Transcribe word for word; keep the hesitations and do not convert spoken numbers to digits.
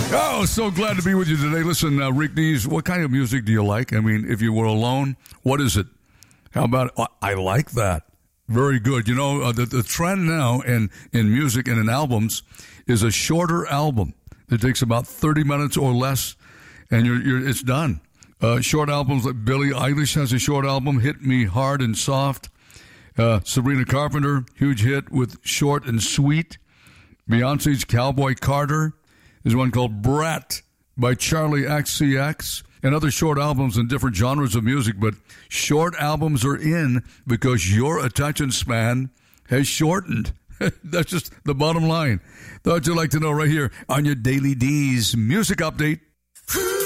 Oh, so glad to be with you today. Listen, uh, Rick Dees, what kind of music do you like? I mean, if you were alone, what is it? How about, uh, I like that. Very good. You know, uh, the, the trend now in, in music and in albums is a shorter album. It takes about thirty minutes or less, and you're, you're, it's done. Uh, short albums like Billie Eilish has a short album, Hit Me Hard and Soft. Uh, Sabrina Carpenter, huge hit with Short and Sweet. Beyonce's Cowboy Carter. There's one called Brat by Charlie X C X, and other short albums in different genres of music. But short albums are in because your attention span has shortened. That's just the bottom line. Thought you'd like to know right here on your Daily D's Music Update.